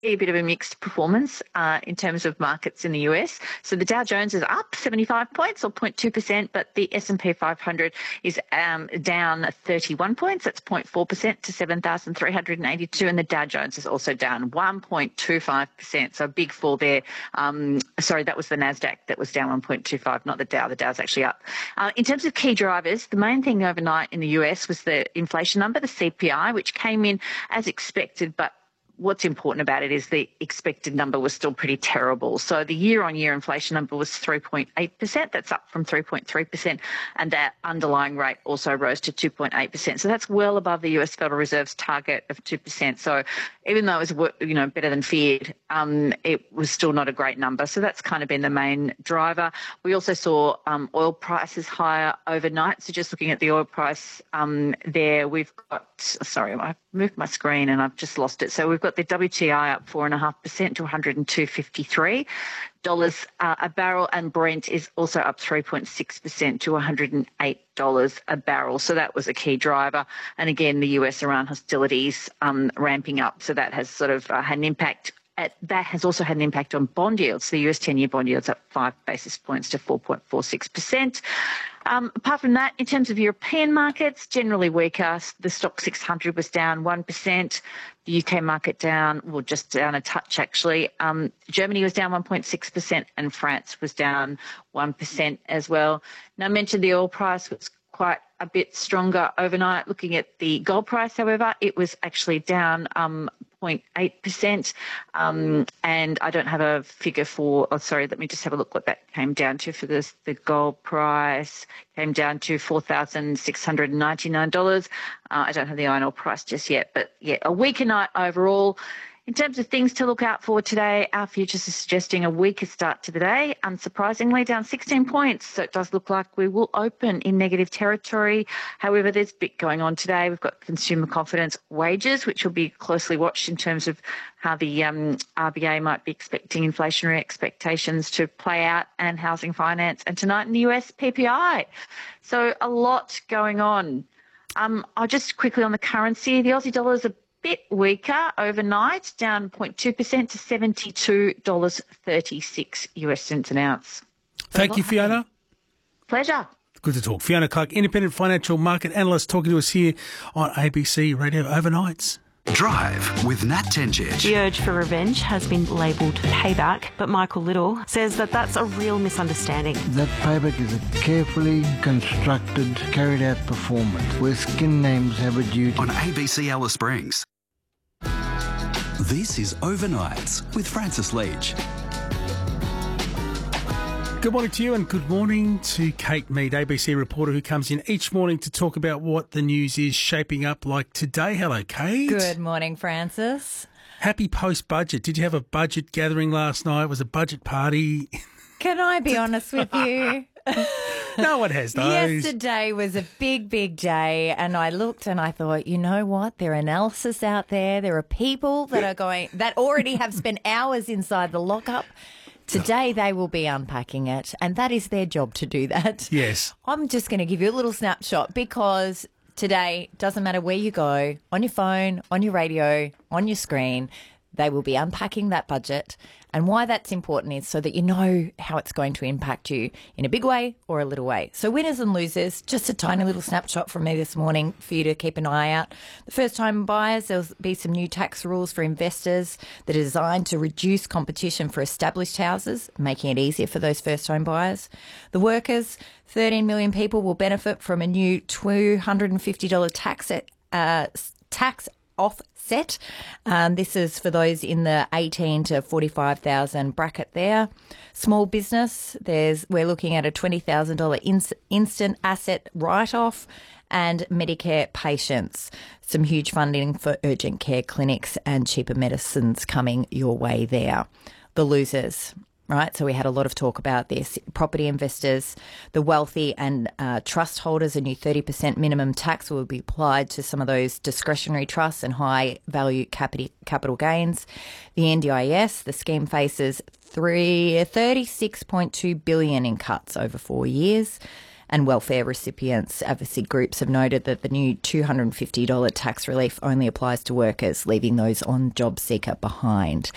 A bit of a mixed performance in terms of markets in the US. So the Dow Jones is up 75 points or 0.2%, but the S&P 500 is down 31 points. That's 0.4% to 7,382. And the Dow Jones is also down 1.25%. So a big fall there. Sorry, that was the NASDAQ that was down 1.25, not the Dow. The Dow's actually up. In terms of key drivers, the main thing overnight in the US was the inflation number, the CPI, which came in as expected, but what's important about it is the expected number was still pretty terrible. So the year-on-year inflation number was 3.8%. That's up from 3.3%. And that underlying rate also rose to 2.8%. So that's well above the US Federal Reserve's target of 2%. So even though it was, better than feared, it was still not a great number. So that's kind of been the main driver. We also saw oil prices higher overnight. So just looking at the oil price there, we've got, sorry, I moved my screen and I've just lost it. So we've got the WTI up 4.5% to $102.53 a barrel, and Brent is also up 3.6% to $108 a barrel. So that was a key driver. And again, the US around hostilities ramping up. So that has sort of had an impact. That has also had an impact on bond yields. The US 10-year bond yields up 5 basis points to 4.46%. Apart from that, in terms of European markets, generally weaker. The Stock 600 was down 1%. The UK market down, well, just down a touch actually. Germany was down 1.6% and France was down 1% as well. Now, I mentioned the oil price was quite a bit stronger overnight. Looking at the gold price, however, it was actually down 0.8%. And I don't have a figure let me just have a look what that came down to for this. The gold price came down to $4,699. I don't have the iron ore price just yet, but yeah, a weaker night overall. In terms of things to look out for today, our futures are suggesting a weaker start to the day, unsurprisingly down 16 points. So it does look like we will open in negative territory. However, there's a bit going on today. We've got consumer confidence wages, which will be closely watched in terms of how the RBA might be expecting inflationary expectations to play out, and housing finance. And tonight in the US, PPI. So a lot going on. I'll just quickly on the currency. The Aussie dollar is a bit weaker overnight, down 0.2% to $72.36 US cents an ounce. Thank you, Fiona. Pleasure. Good to talk. Fiona Clark, independent financial market analyst, talking to us here on ABC Radio Overnights. Drive with Nat Tenjic. The urge for revenge has been labelled payback, but Michael Little says that that's a real misunderstanding. That payback is a carefully constructed, carried out performance where skin names have a duty. On ABC Alice Springs. This is Overnights with Francis Leach. Good morning to you, and good morning to Kate Mead, ABC reporter who comes in each morning to talk about what the news is shaping up like today. Hello, Kate. Good morning, Francis. Happy post-budget. Did you have a budget gathering last night? Was a budget party? Can I be honest with you? No one has those. Yesterday was a big, big day, and I looked and I thought, you know what? There are analysis out there. There are people that already have spent hours inside the lockup. Today they will be unpacking it, and that is their job to do that. Yes. I'm just going to give you a little snapshot because today, doesn't matter where you go, on your phone, on your radio, on your screen, they will be unpacking that budget. And why that's important is so that you know how it's going to impact you in a big way or a little way. So winners and losers, just a tiny little snapshot from me this morning for you to keep an eye out. The first-time buyers, there'll be some new tax rules for investors that are designed to reduce competition for established houses, making it easier for those first-time buyers. The workers, 13 million people will benefit from a new $250 tax offset. This is for those in the 18 to 45,000 bracket there. Small business, we're looking at a $20,000 instant asset write-off, and Medicare patients. Some huge funding for urgent care clinics and cheaper medicines coming your way there. The losers. Right, so we had a lot of talk about this. Property investors, the wealthy and trust holders, a new 30% minimum tax will be applied to some of those discretionary trusts and high-value capital gains. The NDIS, the scheme faces $36.2 billion in cuts over 4 years. And welfare recipients, advocacy groups have noted that the new $250 tax relief only applies to workers, leaving those on JobSeeker behind.